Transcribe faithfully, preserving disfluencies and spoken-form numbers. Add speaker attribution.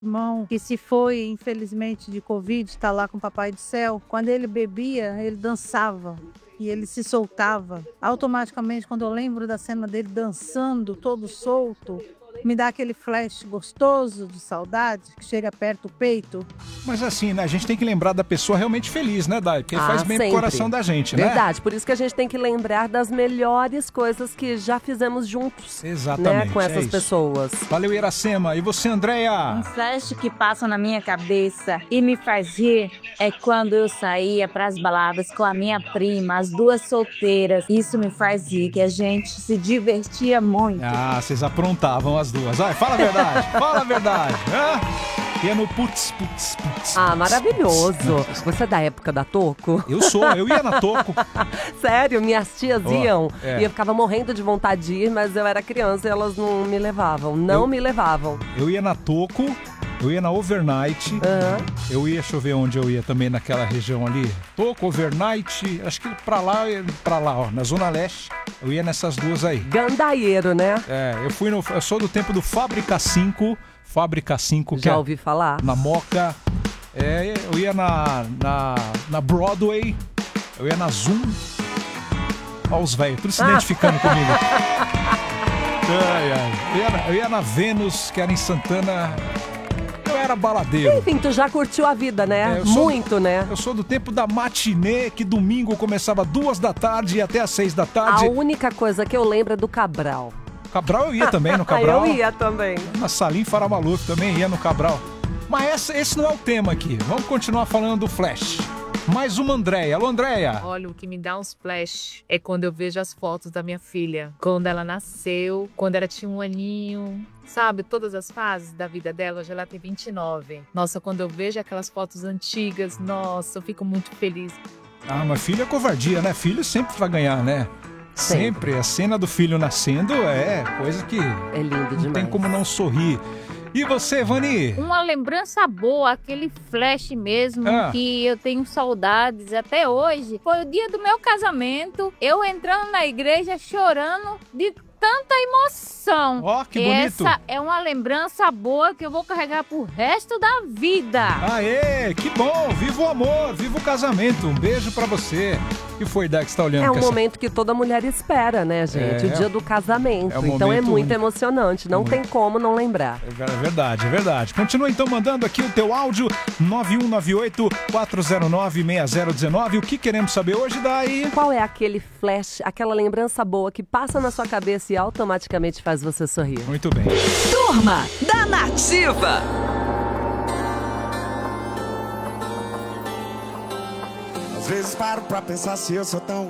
Speaker 1: irmão que se foi, infelizmente, de Covid, está lá com o Papai do Céu. Quando ele bebia, ele dançava. E ele se soltava. Automaticamente, quando eu lembro da cena dele dançando, todo solto, me dá aquele flash gostoso de saudade, que chega perto do peito.
Speaker 2: Mas assim, né? A gente tem que lembrar da pessoa realmente feliz, né, Dai? Porque
Speaker 3: Ah,
Speaker 2: faz bem
Speaker 3: sempre.
Speaker 2: pro coração da gente, né?
Speaker 3: Verdade, por isso que a gente tem que lembrar das melhores coisas que já fizemos juntos.
Speaker 2: Exatamente,
Speaker 3: Né, com
Speaker 2: é
Speaker 3: essas
Speaker 2: isso.
Speaker 3: pessoas.
Speaker 2: Valeu, Iracema. E você, Andréia?
Speaker 4: Um flash que passa na minha cabeça e me faz rir é quando eu saía pras baladas com a minha prima, as duas solteiras. Isso me faz rir, que a gente se divertia muito.
Speaker 2: Ah, vocês aprontavam as duas. Vai, fala a verdade. Fala a verdade. Hã? Ia no putz, putz, putz.
Speaker 3: Ah, maravilhoso. Você é da época da Toco?
Speaker 2: Eu sou, eu ia na Toco.
Speaker 3: Sério, minhas tias
Speaker 2: Oh,
Speaker 3: iam
Speaker 2: é.
Speaker 3: e eu ficava morrendo de vontade de ir, mas eu era criança e elas não me levavam. Não
Speaker 2: Eu-
Speaker 3: me levavam.
Speaker 2: Eu ia na Toco, eu ia na Overnight.
Speaker 3: Aham.
Speaker 2: Eu ia, deixa eu ver onde eu ia também naquela região ali. Toco, Overnight, acho que pra lá, pra lá, ó, na Zona Leste. Eu ia nessas duas aí.
Speaker 3: Gandaieiro, né?
Speaker 2: É, eu fui no, eu sou do tempo do Fábrica cinco, Fábrica cinco, que
Speaker 3: Já
Speaker 2: é
Speaker 3: ouvi falar.
Speaker 2: na Moca. É, eu ia na, na, na Broadway, eu ia na Zoom. Olha os velhos, tudo se identificando comigo. Ai, ai. Eu, ia na, eu ia na Vênus, que era em Santana. Eu era baladeiro.
Speaker 3: Enfim, tu já curtiu a vida, né?
Speaker 2: É, eu sou-
Speaker 3: Muito, né?
Speaker 2: Eu sou do tempo da matinê, que domingo começava duas da tarde e até às seis da tarde.
Speaker 3: A única coisa que eu lembro é do Cabral.
Speaker 2: Cabral eu ia também no
Speaker 3: Ah,
Speaker 2: Cabral.
Speaker 3: eu ia também.
Speaker 2: Na Salim Faramaluf também ia no Cabral. Mas essa- esse não é o tema aqui. Vamos continuar falando do Flash. Mais uma Andréia. Alô, Andréia.
Speaker 5: Olha, o que me dá uns flash é quando eu vejo as fotos da minha filha. Quando ela nasceu, quando ela tinha um aninho. Sabe, todas as fases da vida dela, hoje ela tem vinte e nove. Nossa, quando eu vejo aquelas fotos antigas, nossa, eu fico muito feliz.
Speaker 2: Ah, mas filho é covardia, né? Filho sempre vai ganhar, né?
Speaker 3: Sempre.
Speaker 2: Sempre. A cena do filho nascendo é coisa que
Speaker 3: É lindo
Speaker 2: não
Speaker 3: demais.
Speaker 2: tem como não sorrir. E você, Vani?
Speaker 4: Uma lembrança boa, aquele flash mesmo,
Speaker 2: Ah.
Speaker 4: que eu tenho saudades até hoje. Foi o dia do meu casamento, eu entrando na igreja chorando de tanta emoção.
Speaker 2: Ó, que bonito.
Speaker 4: Essa é uma lembrança boa que eu vou carregar pro resto da vida.
Speaker 2: Aê, que bom. Viva o amor, viva o casamento. Um beijo pra você. O que foi, Dai, que você tá olhando?
Speaker 3: É
Speaker 2: com
Speaker 3: um
Speaker 2: essa-
Speaker 3: momento que toda mulher espera, né, gente?
Speaker 2: É.
Speaker 3: O dia do casamento.
Speaker 2: É um
Speaker 3: então é
Speaker 2: momento
Speaker 3: muito
Speaker 2: único.
Speaker 3: emocionante. Não
Speaker 2: Muito.
Speaker 3: tem como não lembrar.
Speaker 2: É ver- é verdade, é verdade. Continua então mandando aqui o teu áudio nove um nove oito, quatro zero nove, seis zero um nove. O que queremos saber hoje, Dai?
Speaker 3: Qual é aquele flash, aquela lembrança boa que passa na sua cabeça e automaticamente faz você sorrir?
Speaker 2: Muito bem.
Speaker 6: Turma da Nativa.
Speaker 7: Às vezes paro pra pensar se eu sou tão